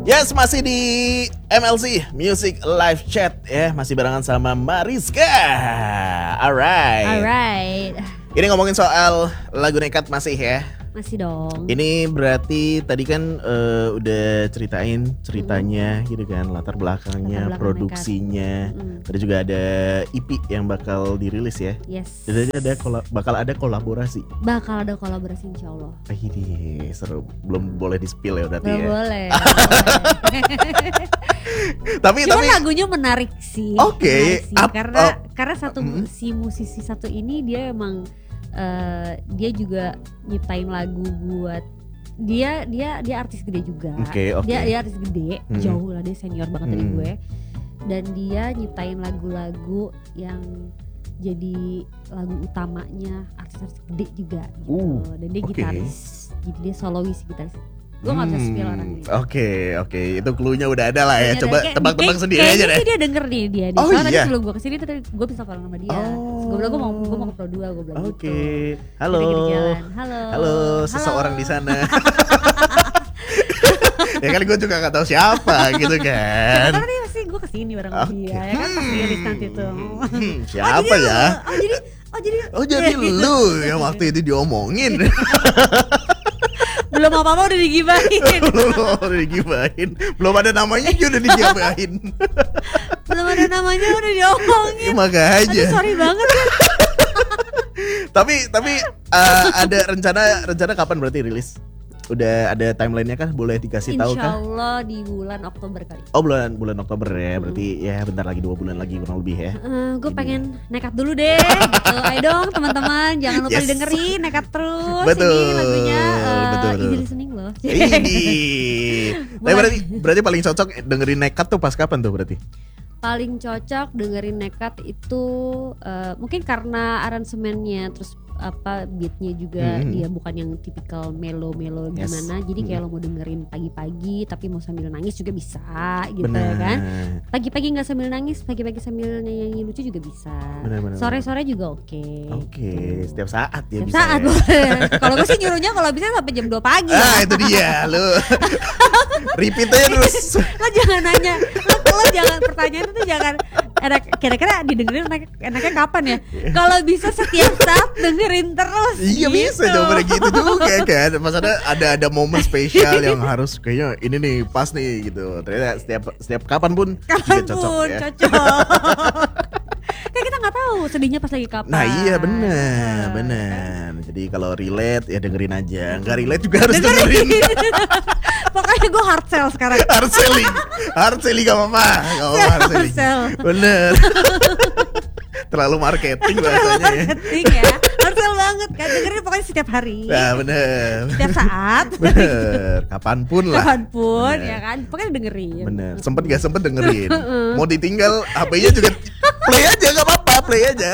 Yes, masih di MLC Music Live Chat ya, masih barengan sama Mariska. Alright. Ini ngomongin soal lagu Nekat masih ya. Masih dong. Ini berarti tadi kan udah ceritain ceritanya gitu kan, latar belakangnya, produksinya. Tadi juga ada EP yang bakal dirilis ya. Yes. Jadi bakal ada kolaborasi. Bakal ada kolaborasi insya Allah. Ini seru. Belum boleh di-spill ya berarti Belum ya. boleh. tapi lagunya menarik sih. Oke. Karena si musisi satu ini dia emang dia juga nyiptain lagu buat dia artis gede juga. Okay. Dia artis gede, jauh lah, dia senior banget dari gue. Dan dia nyiptain lagu-lagu yang jadi lagu utamanya artis-artis gede juga gitu. Dan dia gitaris, jadi dia solois gitaris. Gue gak bisa spill orangnya. Oke. Itu cluenya udah ada lah ya. Coba tebak-tebak sendiri aja deh. Kayaknya dia denger nih dia. Oh soalnya iya. tadi sebelum gue kesini tadi gue bisa follow sama dia. Gue bilang gue mau ke Pro 2, gue bilang gitu. Halo, seseorang di sana. Ya kan gue juga gak tahu siapa gitu kan. Karena dia pasti gue kesini bareng sama dia. Ya kan pas rilis nanti tuh. Siapa ya? Jadi lu yang waktu itu diomongin. Belum apa-apa udah digibahin. Belum ada namanya juga udah digibahin. Belum ada namanya udah diomongin. Makanya. Aduh, sorry banget ya. Tapi ada rencana kapan berarti rilis? Udah ada timelinenya kan? Boleh dikasih tahu kan? Insya Allah di bulan Oktober kali. Oh bulan Oktober ya. Berarti ya bentar lagi 2 bulan lagi kurang lebih ya. Gue pengen nekat dulu deh gitu. Ayo dong teman-teman, jangan lupa didengerin Nekat terus. Betul. Ini lagunya betul. easy listening loh. Tapi berarti paling cocok dengerin Nekat tuh pas kapan tuh berarti? Paling cocok dengerin Nekat itu mungkin karena aransemennya, terus beatnya juga dia bukan yang tipikal melo gimana. Jadi kayak lo mau dengerin pagi-pagi tapi mau sambil nangis juga bisa gitu. Bener. Ya kan. Pagi-pagi nggak sambil nangis, pagi-pagi sambil nyanyi lucu juga bisa. Bener. Sore-sore juga oke. Setiap saat ya. Setiap saat boleh. Kalau gue sih nyuruhnya kalau bisa sampai jam 2 pagi. Itu dia lo. Repeat aja terus. Lo jangan nanya, lo jangan, pertanyaan itu jangan kira-kira didengerin enaknya kapan ya? Kalau bisa setiap saat dengerin terus. Iya gitu. Bisa jawabannya gitu juga kan. Maksudnya ada momen spesial yang harus kayaknya ini nih pas nih gitu. Ternyata setiap kapan pun cocok ya. Kayak kita nggak tahu sedihnya pas lagi kapan. Nah iya benar. Jadi kalau relate ya dengerin aja. Nggak relate juga harus dengerin. Pokoknya gue hard sell sekarang. Hard selling gak apa-apa. Hard selling. Bener. Terlalu marketing bahasanya ya. Hard sell banget kan. Dengerin pokoknya setiap hari. Nah bener. Setiap saat. Bener. Kapanpun lah. Kapanpun ya kan. Pokoknya dengerin. Bener. Sempet gak sempet dengerin. Mau ditinggal HP-nya juga play aja, gak apa-apa. Play aja.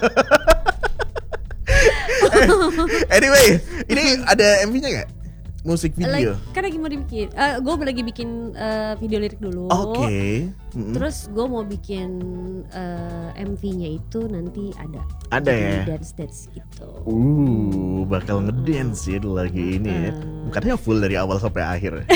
Anyway, ini ada MV-nya gak? Musik video. Kan lagi mau dibikin. Gue lagi bikin video lirik dulu. Oke. Terus gue mau bikin MV-nya itu nanti ada. Ada ya. Dance gitu. Bakal ngedance ya lagi ini ya. Katanya full dari awal sampai akhir.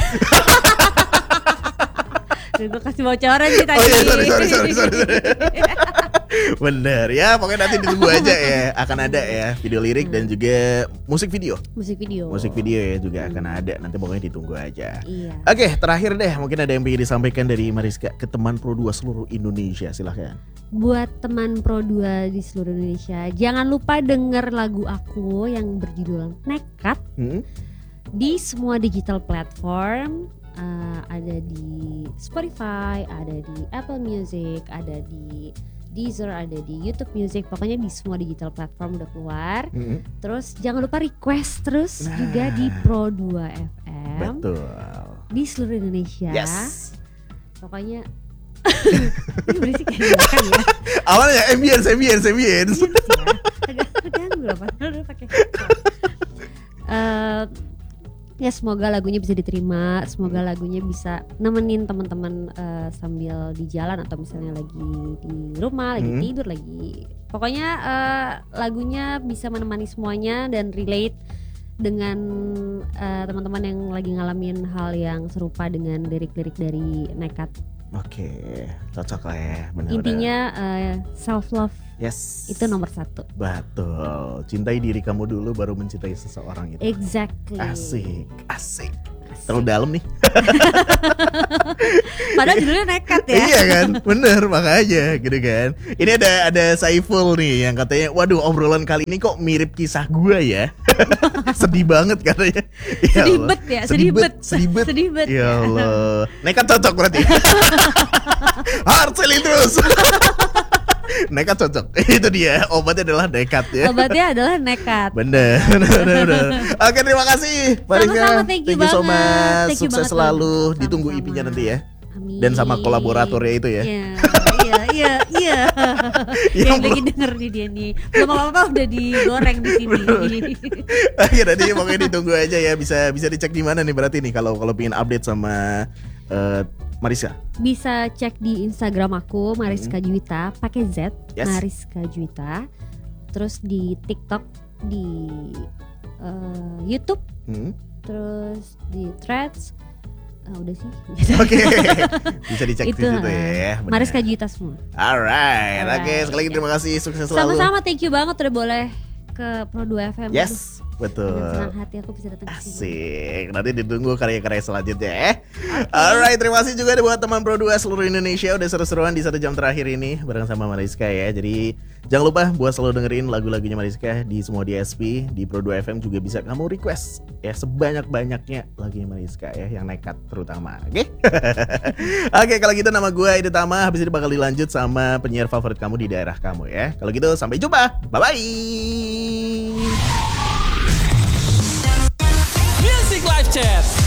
Gue kasih bocoran sih tadi. Oh iya, sorry. Bener ya, pokoknya nanti ditunggu aja ya. Akan ada ya video lirik dan juga musik video ya juga akan ada. Nanti pokoknya ditunggu aja. Iya. Oke, terakhir deh, mungkin ada yang ingin disampaikan dari Mariska ke teman Pro 2 seluruh Indonesia, silahkan. Buat teman Pro 2 di seluruh Indonesia, jangan lupa denger lagu aku yang berjudul Nekat di semua digital platform. Ada di Spotify, ada di Apple Music, ada di Deezer, ada di YouTube Music. Pokoknya di semua digital platform udah keluar. Terus jangan lupa request terus juga di Pro 2 FM. Betul. Di seluruh Indonesia. Yes. Pokoknya ini berisik kayak belakang ya. Awalnya ambience. Agak terganggu loh padahal pakai. Ya semoga lagunya bisa diterima, semoga lagunya bisa nemenin teman-teman sambil di jalan atau misalnya lagi di rumah, lagi tidur, lagi pokoknya lagunya bisa menemani semuanya dan relate dengan teman-teman yang lagi ngalamin hal yang serupa dengan lirik-lirik dari Nekat. Oke, cocok lah ya. Benar-benar. Intinya self love. Yes. Itu nomor 1. Betul. Cintai diri kamu dulu baru mencintai seseorang itu. Exactly. Asik. Terlalu dalam nih. Padahal judulnya Nekat ya. Iya kan, bener makanya gitu kan. Ini ada Saiful nih yang katanya, waduh obrolan kali ini kok mirip kisah gua ya. Sedih banget katanya. Ya Sedih bet. Ya Allah. Nekat cocok berarti. Hard selling terus. Nekat cocok. Itu dia, obatnya adalah nekat ya. Obatnya adalah nekat. Bener. Oke, terima kasih Mariska. Thank you so much. Thank you Sukses banget, selalu. Sama-sama. Ditunggu IP-nya nanti ya. Amin. Dan sama kolaboratornya itu ya. Iya. Yang lagi denger nih dia nih. Belum apa-apa udah digoreng di sini. Oke, nanti pokoknya ditunggu aja ya. Bisa dicek di mana nih berarti nih kalau pengen update sama Mariska? Bisa cek di Instagram aku Mariska Juwita pakai Z, yes. Mariska Juwita. Terus di TikTok, di YouTube, terus di Threads. Udah sih. Oke. Bisa dicek di situ ya. Mariska Juwita semua. Alright. Oke, sekali lagi terima kasih, sukses selalu. Sama-sama, thank you banget udah boleh ke Pro 2 FM. Yes. Betul. Dengan senang hati aku bisa datang ke sini. Asik. Nanti ditunggu karya-karya selanjutnya ya. Okay. Alright, terima kasih juga buat teman Pro 2 seluruh Indonesia udah seru-seruan di 1 jam terakhir ini bareng sama Mariska ya. Jadi jangan lupa buat selalu dengerin lagu-lagunya Mariska di semua DSP, di Pro 2 FM juga bisa kamu request ya sebanyak-banyaknya lagunya Mariska ya, yang nekat terutama. Oke. Oke, kalau gitu nama gue Ida Tama, habis ini bakal dilanjut sama penyiar favorit kamu di daerah kamu ya. Kalau gitu sampai jumpa. Bye bye. Music Live Chat.